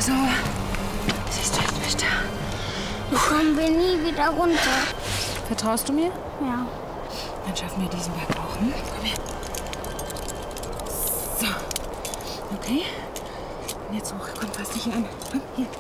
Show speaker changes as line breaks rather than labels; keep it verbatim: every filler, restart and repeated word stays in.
So. Siehst du, jetzt bist du da.
Kommen wir nie wieder runter.
Vertraust du mir?
Ja.
Dann schaffen wir diesen Berg auch. Hm? Komm her. So. Okay. Und jetzt hoch. Komm, fass dich an. Komm, hier.